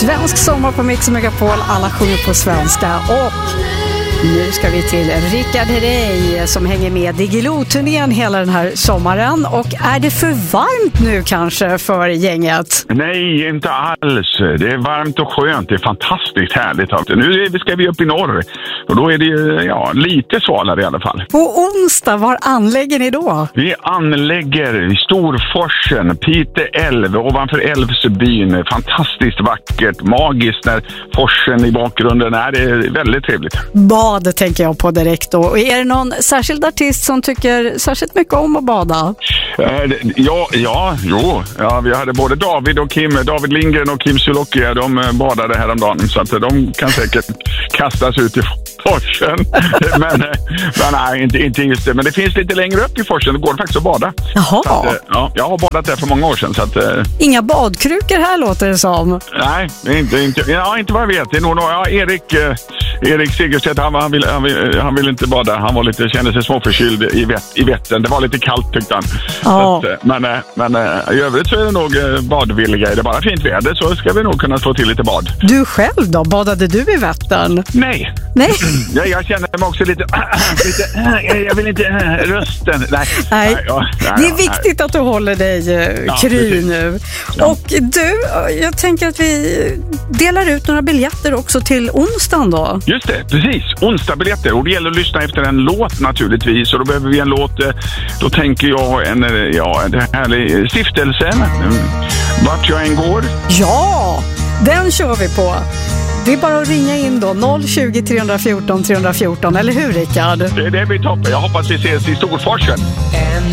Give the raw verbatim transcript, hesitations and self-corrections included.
Svensk sommar på Mix Megapol, alla sjunger på svenska. Och nu ska vi till Rickard Herrey som hänger med Diggiloo-turnén hela den här sommaren. Och är det för varmt nu kanske för gänget? Nej, inte alls. Det är varmt och skönt. Det är fantastiskt härligt. Nu ska vi upp i norr och då är det ja, lite svalare i alla fall. På onsdag, var anlägger ni då? Vi anlägger i Storforsen, Pite älv, ovanför Älvsbyn. Fantastiskt vackert, magiskt när forsen i bakgrunden är. Det är väldigt trevligt. Bad tänker jag på direkt då. Och är det någon särskild artist som tycker särskilt mycket om att bada? Uh, ja, ja, jo. Ja, vi hade både David och Kim, David Lindgren och Kim Sulocki, de badade häromdagen så att de kan säkert kastas ut i forsen. men, men nej, inte, inte just det. Men det finns lite längre upp i forsen, det går faktiskt att bada. Jaha. Så att, ja, jag har badat där för många år sedan. Så att, inga badkrukor här låter det som. Nej, inte, inte, ja, inte vad jag vet. Det är nog, ja, Erik, eh, Erik Segerstedt, han, han, vill, han, vill, han vill inte bada. Han var lite, kände sig småförkyld i, vett, i Vättern. Det var lite kallt tyckte han. Ja. Så att, men men i övrigt så är det nog badvilliga. Är det bara fint väder så ska vi nog kunna få till lite bad. Du själv då? Badade du i Vättern? Nej. Nej. Jag, jag känner mig också lite... lite jag vill inte... Rösten. Nej. Nej. Nej, ja, nej det är viktigt nej. Att du håller dig ja, kry precis. Nu. Ja. Och du, jag tänker att vi delar ut några biljetter också till onsdagen då. Just det, precis. Onsdagbiljetter. Och det gäller att lyssna efter en låt naturligtvis. Och då behöver vi en låt... Då tänker jag en, ja, en härlig Stiftelsen. Vart jag än går. Ja, den kör vi på. Det är bara att ringa in då noll tjugo, tre fjorton, tre fjorton, eller hur Rickard? Det, det blir toppen. Jag hoppas vi ses i Storforsen. En